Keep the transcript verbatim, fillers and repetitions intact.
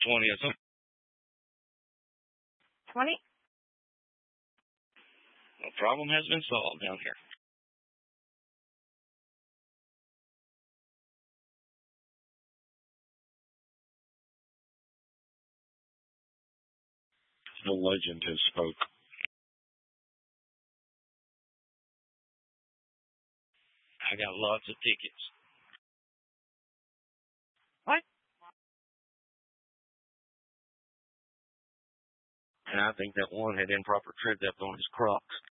twenty of them. twenty? The problem has been solved down here. The legend has spoke. I got lots of tickets. What? And I think that one had improper tread depth on his Crocs.